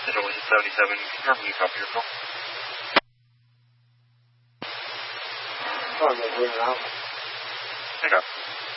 Italy 77, confirm you copy your call. Oh, I'm going out. Hang on.